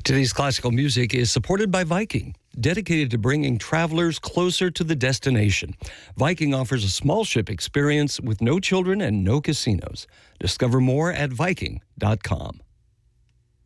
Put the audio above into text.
Today's classical music is supported by Viking, dedicated to bringing travelers closer to the destination. Viking offers a small ship experience with no children and no casinos. Discover more at Viking.com.